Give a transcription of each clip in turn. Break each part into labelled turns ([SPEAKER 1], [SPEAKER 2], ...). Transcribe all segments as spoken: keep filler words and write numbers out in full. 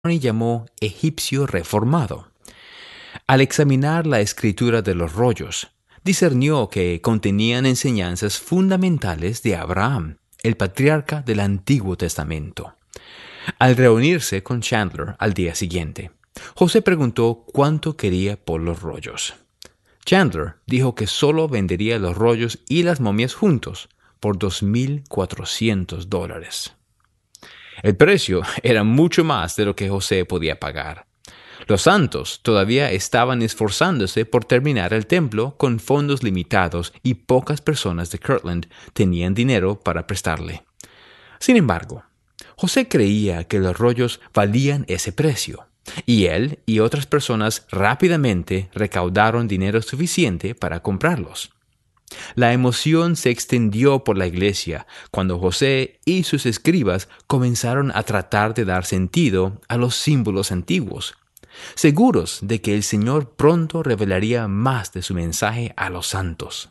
[SPEAKER 1] y llamó egipcio reformado. Al examinar la escritura de los rollos, discernió que contenían enseñanzas fundamentales de Abraham, el patriarca del Antiguo Testamento. Al reunirse con Chandler al día siguiente, José preguntó cuánto quería por los rollos. Chandler dijo que solo vendería los rollos y las momias juntos por dos mil cuatrocientos dólares. El precio era mucho más de lo que José podía pagar. Los santos todavía estaban esforzándose por terminar el templo con fondos limitados y pocas personas de Kirtland tenían dinero para prestarle. Sin embargo, José creía que los rollos valían ese precio, y él y otras personas rápidamente recaudaron dinero suficiente para comprarlos. La emoción se extendió por la iglesia cuando José y sus escribas comenzaron a tratar de dar sentido a los símbolos antiguos, seguros de que el Señor pronto revelaría más de su mensaje a los santos.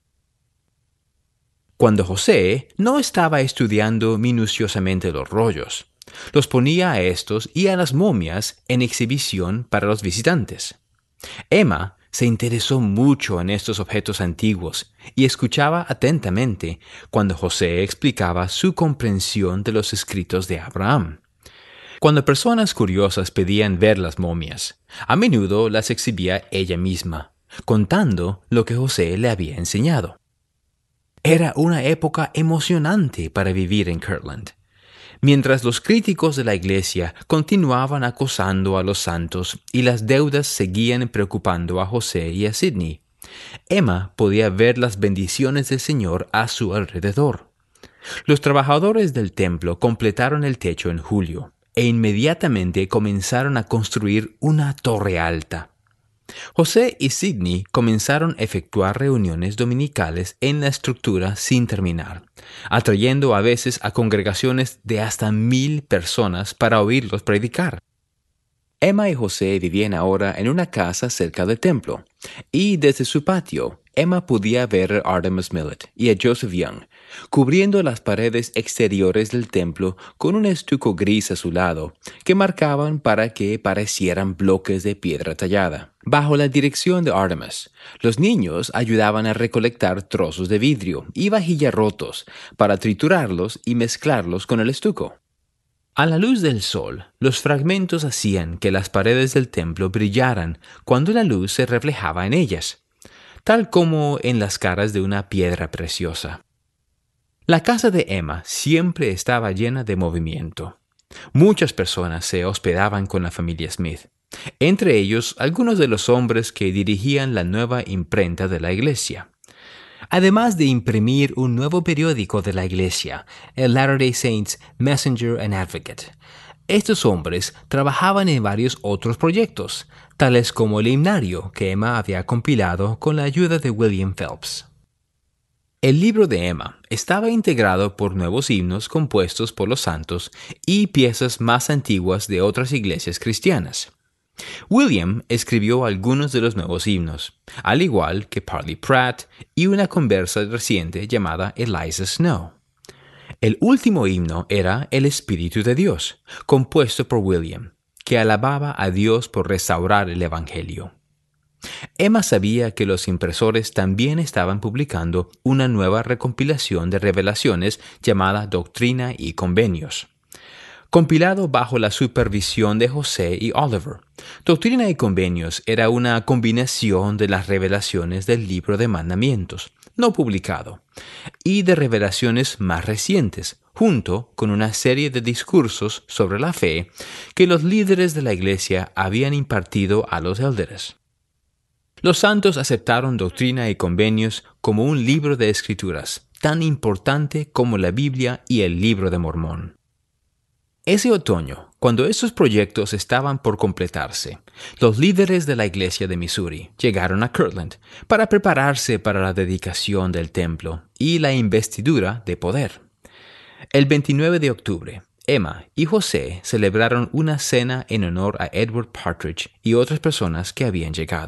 [SPEAKER 1] Cuando José no estaba estudiando minuciosamente los rollos, los ponía a estos y a las momias en exhibición para los visitantes. Emma se interesó mucho en estos objetos antiguos y escuchaba atentamente cuando José explicaba su comprensión de los escritos de Abraham. Cuando personas curiosas pedían ver las momias, a menudo las exhibía ella misma, contando lo que José le había enseñado. Era una época emocionante para vivir en Kirtland. Mientras los críticos de la iglesia continuaban acosando a los santos y las deudas seguían preocupando a José y a Sidney, Emma podía ver las bendiciones del Señor a su alrededor. Los trabajadores del templo completaron el techo en julio e inmediatamente comenzaron a construir una torre alta. José y Sidney comenzaron a efectuar reuniones dominicales en la estructura sin terminar, atrayendo a veces a congregaciones de hasta mil personas para oírlos predicar. Emma y José vivían ahora en una casa cerca del templo, y desde su patio, Emma podía ver a Artemus Millet y a Joseph Young, cubriendo las paredes exteriores del templo con un estuco gris azulado que marcaban para que parecieran bloques de piedra tallada. Bajo la dirección de Artemus, los niños ayudaban a recolectar trozos de vidrio y vajilla rotos para triturarlos y mezclarlos con el estuco. A la luz del sol, los fragmentos hacían que las paredes del templo brillaran cuando la luz se reflejaba en ellas, tal como en las caras de una piedra preciosa. La casa de Emma siempre estaba llena de movimiento. Muchas personas se hospedaban con la familia Smith, entre ellos algunos de los hombres que dirigían la nueva imprenta de la iglesia. Además de imprimir un nuevo periódico de la iglesia, el Latter-day Saints Messenger and Advocate, estos hombres trabajaban en varios otros proyectos, tales como el himnario que Emma había compilado con la ayuda de William Phelps. El libro de Emma estaba integrado por nuevos himnos compuestos por los santos y piezas más antiguas de otras iglesias cristianas. William escribió algunos de los nuevos himnos, al igual que Parley Pratt y una conversa reciente llamada Eliza Snow. El último himno era El Espíritu de Dios, compuesto por William, que alababa a Dios por restaurar el Evangelio. Emma sabía que los impresores también estaban publicando una nueva recompilación de revelaciones llamada Doctrina y Convenios. Compilado bajo la supervisión de José y Oliver, Doctrina y Convenios era una combinación de las revelaciones del Libro de Mandamientos, no publicado, y de revelaciones más recientes, junto con una serie de discursos sobre la fe que los líderes de la iglesia habían impartido a los élderes. Los santos aceptaron Doctrina y Convenios como un libro de escrituras, tan importante como la Biblia y el Libro de Mormón. Ese otoño, cuando estos proyectos estaban por completarse, los líderes de la iglesia de Missouri llegaron a Kirtland para prepararse para la dedicación del templo y la investidura de poder. El veintinueve de octubre, Emma y José celebraron una cena en honor a Edward Partridge y otras personas que habían llegado.